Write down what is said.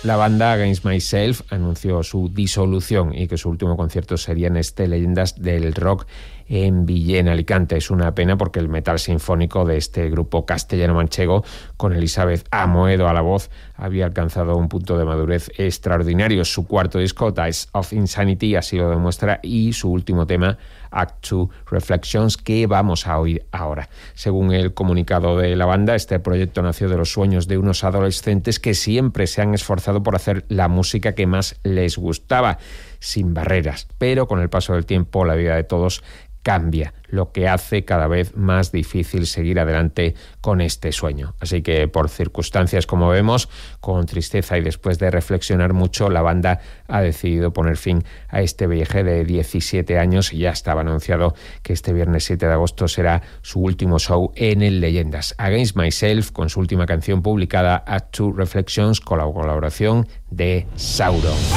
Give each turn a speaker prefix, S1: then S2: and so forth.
S1: La banda Against Myself anunció su disolución y que su último concierto sería en Leyendas del Rock en Villena, Alicante. Es una pena porque el metal sinfónico de este grupo castellano-manchego, con Elizabeth Amoedo a la voz, había alcanzado un punto de madurez extraordinario. Su cuarto disco, Dice of Insanity, así lo demuestra, y su último tema, Act 2 Reflections, que vamos a oír ahora. Según el comunicado de la banda, este proyecto nació de los sueños de unos adolescentes que siempre se han esforzado por hacer la música que más les gustaba, sin barreras. Pero con el paso del tiempo, la vida de todos cambia, lo que hace cada vez más difícil seguir adelante con este sueño. Así que por circunstancias, como vemos, con tristeza y después de reflexionar mucho, la banda ha decidido poner fin a este viaje de 17 años y ya estaba anunciado que este viernes 7 de agosto será su último show en el Leyendas. Against Myself, con su última canción publicada, Act 2 Reflections, con la colaboración de Sauron.